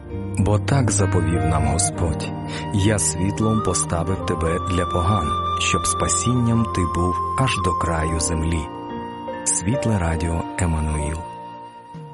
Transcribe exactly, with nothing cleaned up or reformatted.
Бо так заповів нам Господь: «Я світлом поставив тебе для поган, щоб спасінням ти був аж до краю землі». Світле радіо Еммануїл.